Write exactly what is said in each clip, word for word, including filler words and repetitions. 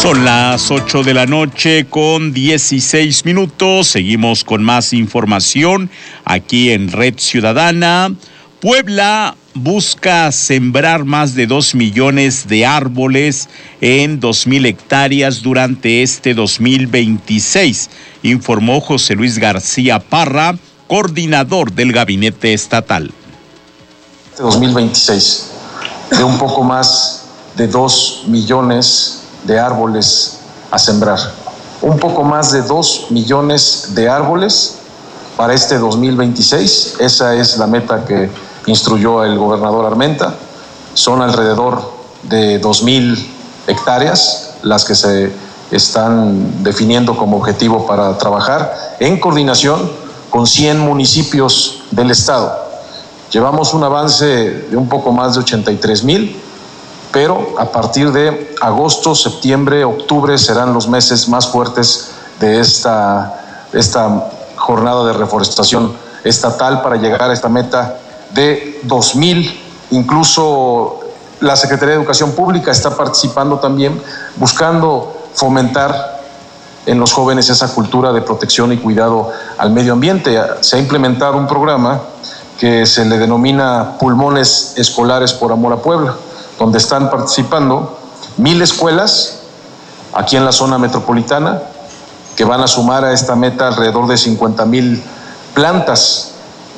Son las ocho de la noche con dieciséis minutos. Seguimos con más información aquí en Red Ciudadana. Puebla busca sembrar más de dos millones de árboles en dos mil hectáreas durante este dos mil veintiséis, informó José Luis García Parra, coordinador del gabinete estatal. Este dos mil veintiséis, de un poco más de dos millones de árboles a sembrar. Un poco más de dos millones de árboles para este dos mil veintiséis. Esa es la meta que instruyó el gobernador Armenta. Son alrededor de dos mil hectáreas las que se están definiendo como objetivo para trabajar en coordinación con cien municipios del estado. Llevamos un avance de un poco más de ochenta y tres mil, pero a partir de agosto, septiembre, octubre serán los meses más fuertes de esta, esta jornada de reforestación estatal para llegar a esta meta de dos mil. Incluso la Secretaría de Educación Pública está participando también, buscando fomentar en los jóvenes esa cultura de protección y cuidado al medio ambiente. Se ha implementado un programa que se le denomina Pulmones Escolares por Amor a Puebla, donde están participando mil escuelas aquí en la zona metropolitana, que van a sumar a esta meta alrededor de cincuenta mil plantas,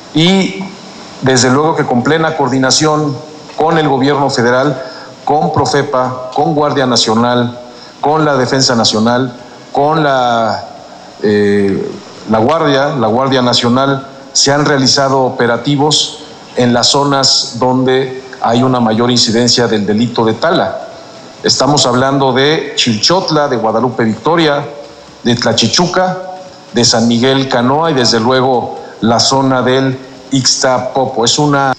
y desde luego que con plena coordinación con el gobierno federal, con Profepa, con Guardia Nacional, con la Defensa Nacional, con la, eh, la Guardia, la Guardia Nacional, se han realizado operativos en las zonas donde hay una mayor incidencia del delito de tala. Estamos hablando de Chilchotla, de Guadalupe Victoria, de Tlachichuca, de San Miguel Canoa y desde luego la zona del Ixtapopo. Es una...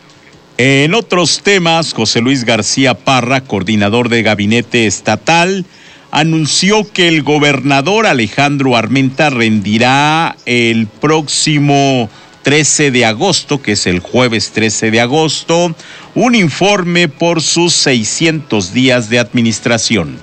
En otros temas, José Luis García Parra, coordinador de gabinete estatal, anunció que el gobernador Alejandro Armenta rendirá el próximo trece de agosto, que es el jueves trece de agosto, un informe por sus seiscientos días de administración.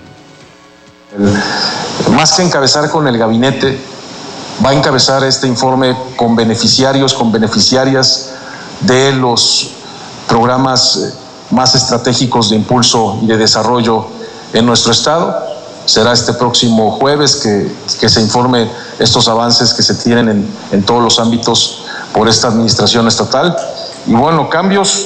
El, más que encabezar con el gabinete, va a encabezar este informe con beneficiarios, con beneficiarias de los programas más estratégicos de impulso y de desarrollo en nuestro estado. Será este próximo jueves que, que se informe estos avances que se tienen en, en todos los ámbitos por esta administración estatal. Y bueno, cambios,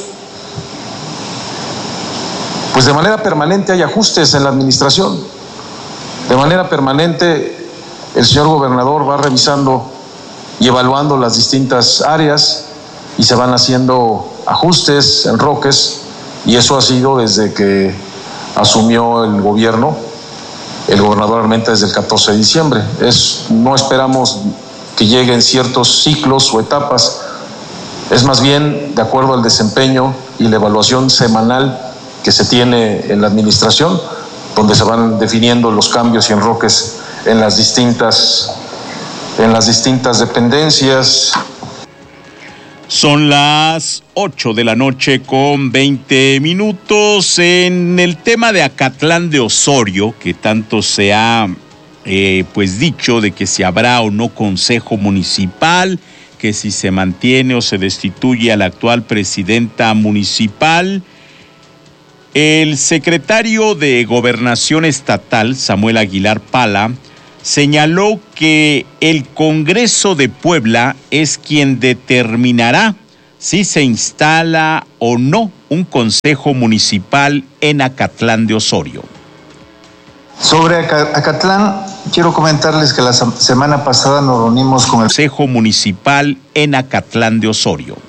pues de manera permanente hay ajustes en la administración. De manera permanente el señor gobernador va revisando y evaluando las distintas áreas y se van haciendo ajustes, enroques, y eso ha sido desde que asumió el gobierno el gobernador Armenta desde el catorce de diciembre. Es, no esperamos que lleguen ciertos ciclos o etapas, es más bien de acuerdo al desempeño y la evaluación semanal que se tiene en la administración, donde se van definiendo los cambios y enroques en las distintas, en las distintas dependencias. Son las ocho de la noche con veinte minutos. En el tema de Acatlán de Osorio, que tanto se ha eh, pues dicho de que si habrá o no consejo municipal, que si se mantiene o se destituye a la actual presidenta municipal, el secretario de Gobernación Estatal, Samuel Aguilar Pala, señaló que el Congreso de Puebla es quien determinará si se instala o no un consejo municipal en Acatlán de Osorio. Sobre Acatlán, quiero comentarles que la semana pasada nos reunimos con el Consejo Municipal en Acatlán de Osorio.